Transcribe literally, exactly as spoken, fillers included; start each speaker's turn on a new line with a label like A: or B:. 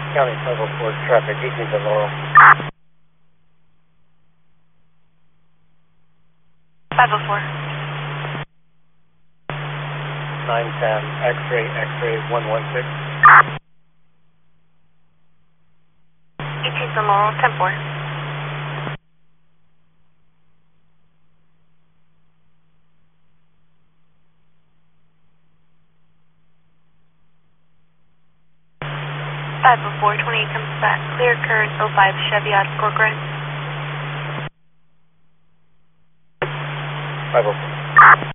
A: County five oh four traffic, eighteen to Laurel.
B: five oh four.
A: nine ten, X-ray, X-ray, one one six.
B: eighteen to Laurel, ten four. five oh four, twenty-eight comes back. Clear current oh five Chevy out of Corcoran.
A: five oh four.